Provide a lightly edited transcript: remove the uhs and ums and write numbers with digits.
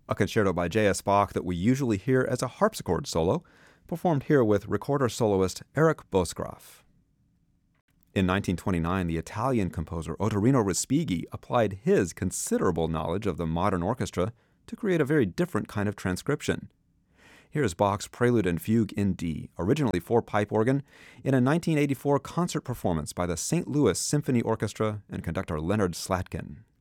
a concerto by J.S. Bach that we usually hear as a harpsichord solo, performed here with recorder soloist Eric Bosgraf. In 1929, the Italian composer Ottorino Respighi applied his considerable knowledge of the modern orchestra to create a very different kind of transcription. Here's Bach's Prelude and Fugue in D, originally for pipe organ, in a 1984 concert performance by the St. Louis Symphony Orchestra and conductor Leonard Slatkin.